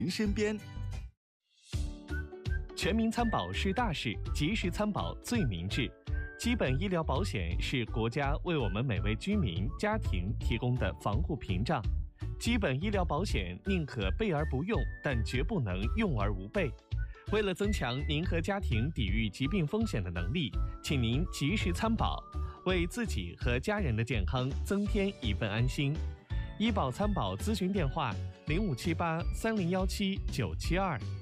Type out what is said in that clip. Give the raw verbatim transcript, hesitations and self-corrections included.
您身边。 全民参保是大事，及时参保最明智。基本医疗保险是国家为我们每位居民、家庭提供的防护屏障。基本医疗保险宁可备而不用，但绝不能用而无备。为了增强您和家庭抵御疾病风险的能力，请您及时参保，为自己和家人的健康增添一份安心。医保参保咨询电话：零五七八三零幺七九七二。